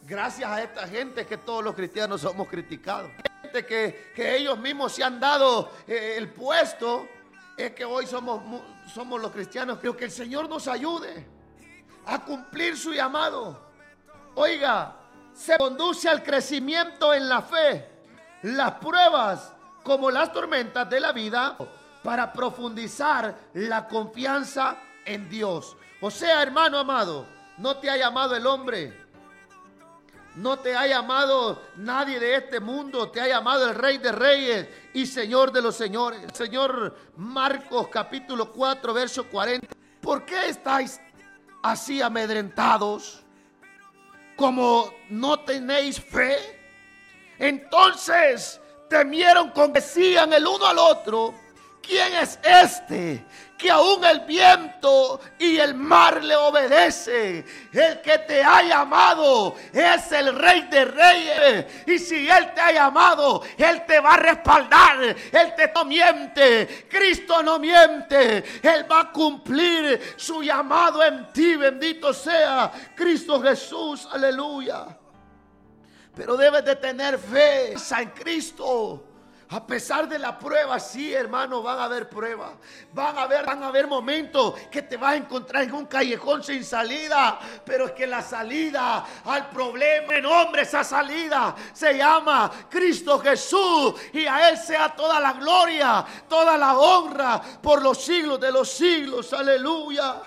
Gracias a esta gente que todos los cristianos somos criticados. Gente que ellos mismos se han dado el puesto. Es que hoy somos los cristianos. Creo que el Señor nos ayude a cumplir su llamado. Oiga, se conduce al crecimiento en la fe. Las pruebas como las tormentas de la vida para profundizar la confianza en Dios. O sea, hermano amado, no te ha llamado el hombre. No te ha llamado nadie de este mundo, te ha llamado el Rey de Reyes y Señor de los Señores. Señor Marcos capítulo 4, verso 40. ¿Por qué estáis así amedrentados? ¿Como no tenéis fe? Entonces temieron con que decían el uno al otro: ¿quién es este que aún el viento y el mar le obedece? El que te ha llamado es el Rey de Reyes. Y si Él te ha llamado, Él te va a respaldar. Él no miente. Cristo no miente. Él va a cumplir su llamado en ti. Bendito sea Cristo Jesús. Aleluya. Pero debes de tener fe en Cristo. A pesar de la prueba, sí, hermano, van a haber pruebas. Van a haber momentos que te vas a encontrar en un callejón sin salida. Pero es que la salida al problema, el nombre, esa salida se llama Cristo Jesús. Y a Él sea toda la gloria, toda la honra por los siglos de los siglos. Aleluya.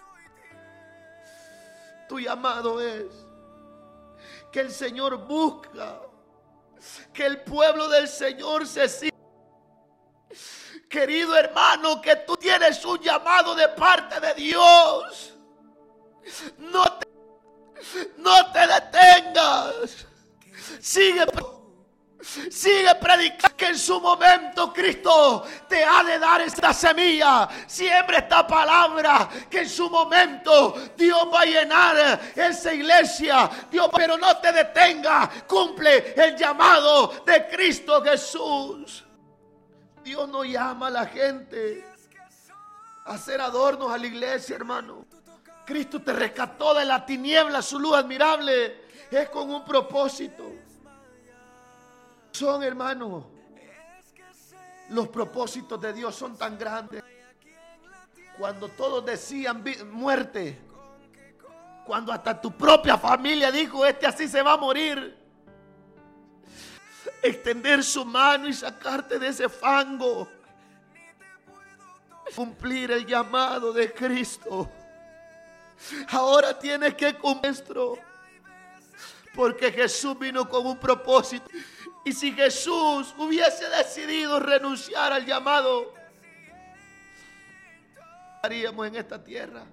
Tu llamado es que el Señor busca que el pueblo del Señor se siga. Querido hermano, que tú tienes un llamado de parte de Dios. No te detengas. Sigue predicando, que en su momento Cristo te ha de dar esta semilla. Siembra esta palabra, que en su momento Dios va a llenar esa iglesia. Pero no te detengas. Cumple el llamado de Cristo Jesús. Dios no llama a la gente a hacer adornos a la iglesia, hermano. Cristo te rescató de la tiniebla, su luz admirable. Es con un propósito. Son, hermanos, los propósitos de Dios son tan grandes. Cuando todos decían muerte, cuando hasta tu propia familia dijo: este así se va a morir, extender su mano y sacarte de ese fango, cumplir el llamado de Cristo. Ahora tienes que cumplir, porque Jesús vino con un propósito. Y si Jesús hubiese decidido renunciar al llamado, estaríamos en esta tierra.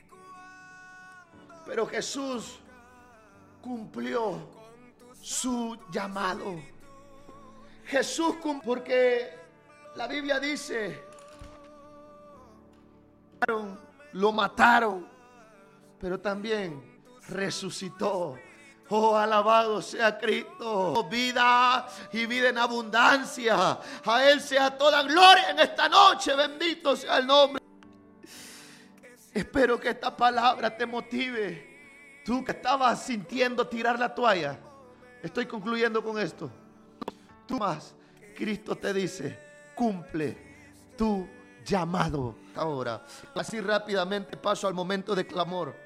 Pero Jesús cumplió su llamado. Jesús cumplió, porque la Biblia dice: lo mataron, pero también resucitó. Oh, alabado sea Cristo. Vida y vida en abundancia. A Él sea toda gloria en esta noche. Bendito sea el nombre. Espero que esta palabra te motive. Tú que estabas sintiendo tirar la toalla. Estoy concluyendo con esto. Tú más, Cristo te dice: cumple tu llamado. Ahora, así rápidamente paso al momento de clamor.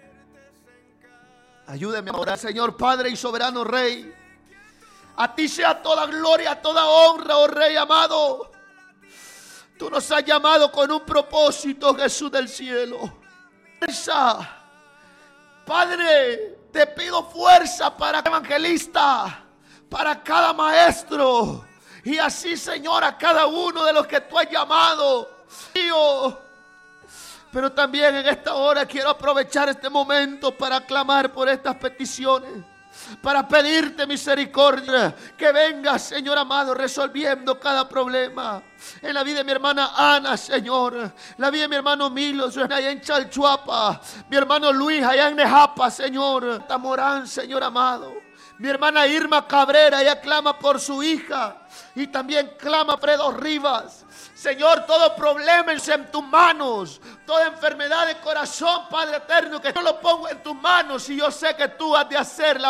Ayúdeme a orar. Señor Padre y soberano Rey, a ti sea toda gloria, toda honra, oh Rey amado. Tú nos has llamado con un propósito, Jesús del cielo. Fuerza, Padre, te pido fuerza para cada evangelista, para cada maestro, y así, Señor, a cada uno de los que tú has llamado. Dios, pero también en esta hora quiero aprovechar este momento para clamar por estas peticiones, para pedirte misericordia, que vengas, Señor amado, resolviendo cada problema. En la vida de mi hermana Ana, Señor, la vida de mi hermano Milo, allá en Chalchuapa, mi hermano Luis, allá en Nejapa, Señor, Tamorán, Señor amado. Mi hermana Irma Cabrera, ella clama por su hija, y también clama Fredo Rivas. Señor, todo problema en tus manos, toda enfermedad de corazón, Padre eterno, que yo lo pongo en tus manos, y yo sé que tú has de hacerla.